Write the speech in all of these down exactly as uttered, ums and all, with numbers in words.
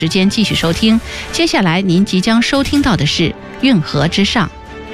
时间继续收听。接下来您即将收听到的是运河之上。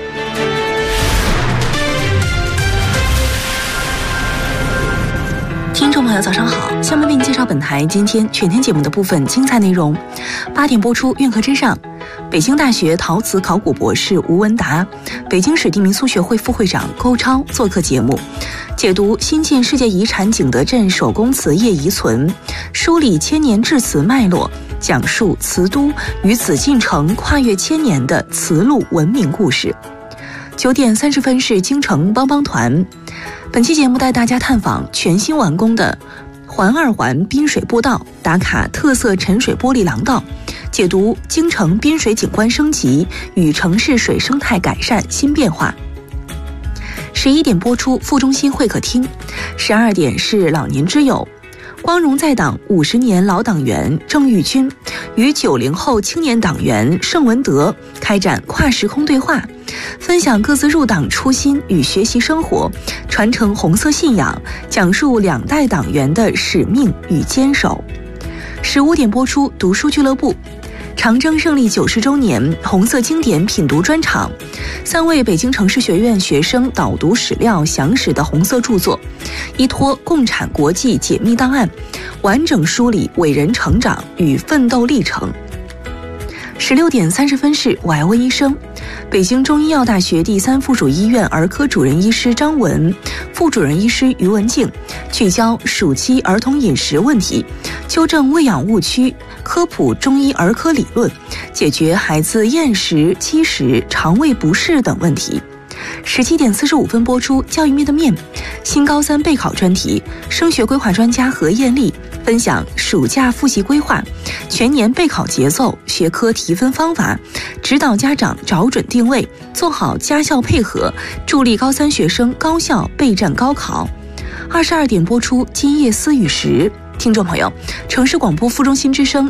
听众朋友早上好，下面为您介绍本台今天全天节目的部分精彩内容。八点播出运河之上，北京大学陶瓷考古博士吴文达、北京市地民俗学会副会长勾超做客节目，解读新晋世界遗产景德镇手工瓷业遗存，梳理千年制瓷脉络，讲述瓷都与紫禁城跨越千年的瓷路文明故事。九点三十分是京城帮帮团，本期节目带大家探访全新完工的环二环滨水步道，打卡特色沉水玻璃廊道，解读京城滨水景观升级与城市水生态改善新变化。十一点播出副中心会客厅，十二点是老年之友，光荣在党五十年老党员郑玉军与九零后青年党员盛文德开展跨时空对话，分享各自入党初心与学习生活，传承红色信仰，讲述两代党员的使命与坚守。十五点播出读书俱乐部，长征胜利九十周年红色经典品读专场，三位北京城市学院学生导读史料详实的红色著作，依托共产国际解密档案，完整梳理伟人成长与奋斗历程。十六点三十分是我爱问医生，北京中医药大学第三附属医院儿科主任医师张文、副主任医师于文静聚焦暑期儿童饮食问题，纠正喂养误区，科普中医儿科理论，解决孩子厌食、积食、肠胃不适等问题。十七点四十五分播出教育面的面，新高三备考专题，升学规划专家何艳丽分享暑假复习规划、全年备考节奏、学科提分方法，指导家长找准定位，做好家校配合，助力高三学生高效备战高考。二十二点播出今夜思雨时，听众朋友，城市广播副中心之声